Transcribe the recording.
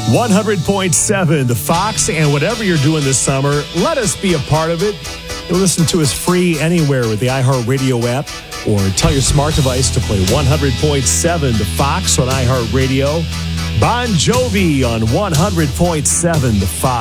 100.7 The Fox, and whatever you're doing this summer, let us be a part of it. You'll listen to us free anywhere with the iHeartRadio app, or tell your smart device to play 100.7 The Fox on iHeartRadio. Bon Jovi on 100.7 The Fox.